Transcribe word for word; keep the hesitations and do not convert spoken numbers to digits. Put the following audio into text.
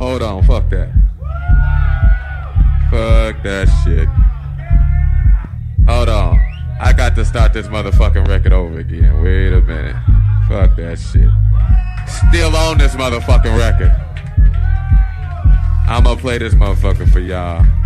hold on, fuck that. Fuck that shit. Hold on. I got to start this motherfucking record over again. Wait a minute. Fuck that shit. Still on this motherfucking record. I'ma play this motherfucker for y'all.